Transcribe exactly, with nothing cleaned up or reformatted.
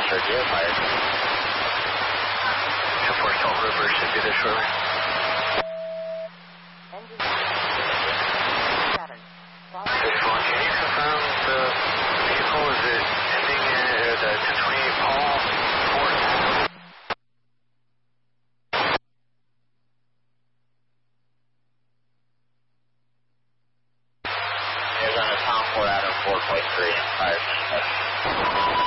Sir, do you have fire? two four Salt River should be there shortly. thirty-one, can you confirm the vehicle? Is it ending at uh, ten twenty-eight Paul Fort? It was on a Tom Ford Adam four point three, fire.